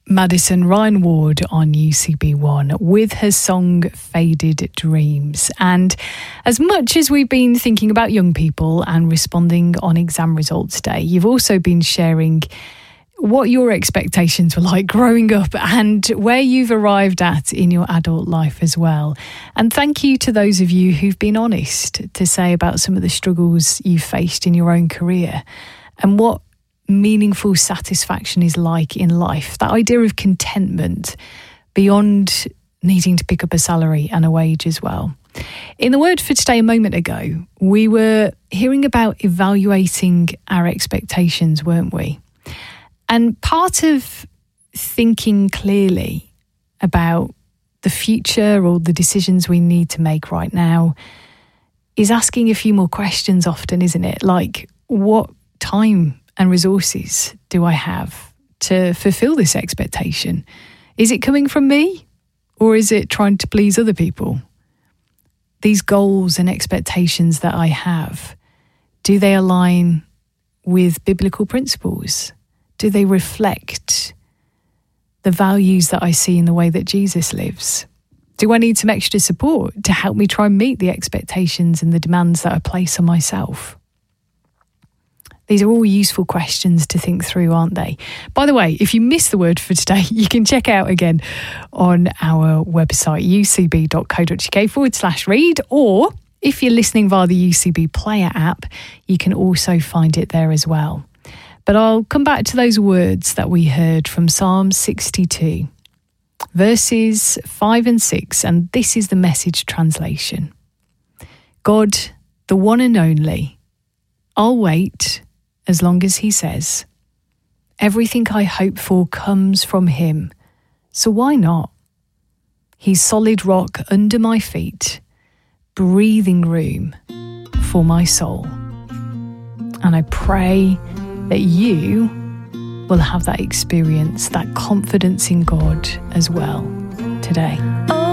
Madison Ryan Ward on UCB1 with her song Faded Dreams. And as much as we've been thinking about young people and responding on exam results day, you've also been sharing what your expectations were like growing up and where you've arrived at in your adult life as well. And thank you to those of you who've been honest to say about some of the struggles you've faced in your own career and what meaningful satisfaction is like in life. That idea of contentment beyond needing to pick up a salary and a wage as well. In the Word for Today a moment ago, we were hearing about evaluating our expectations, weren't we? And part of thinking clearly about the future or the decisions we need to make right now is asking a few more questions often, isn't it? Like, what time and resources do I have to fulfill this expectation? Is it coming from me or is it trying to please other people? These goals and expectations that I have, do they align with biblical principles? Do they reflect the values that I see in the way that Jesus lives? Do I need some extra support to help me try and meet the expectations and the demands that I place on myself? These are all useful questions to think through, aren't they? By the way, if you missed the Word for Today, you can check out again on our website, ucb.co.uk/read, or if you're listening via the UCB Player app, you can also find it there as well. But I'll come back to those words that we heard from Psalm 62, verses 5 and 6, and this is the Message translation. God, the one and only, I'll wait as long as he says. Everything I hope for comes from him, so why not? He's solid rock under my feet, breathing room for my soul. And I pray that you will have that experience, that confidence in God as well today.